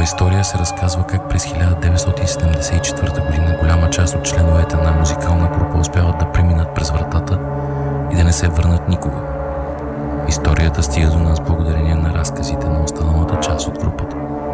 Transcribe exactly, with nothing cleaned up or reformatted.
история се разказва как през хиляда деветстотин седемдесет и четвърта година голяма част от членовете на музикална група успяват да преминат през вратата и да не се върнат никога. Историята стига до нас благодарение на разказите на останалата част от групата.